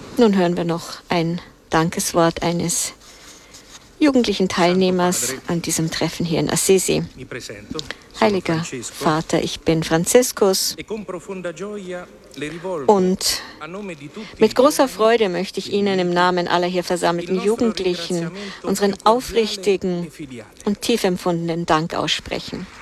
Nun hören wir noch ein Dankeswort eines jugendlichen Teilnehmers an diesem Treffen hier in Assisi. Heiliger Vater, ich bin Franziskus und mit großer Freude möchte ich Ihnen im Namen aller hier versammelten Jugendlichen unseren aufrichtigen und tief empfundenen Dank aussprechen.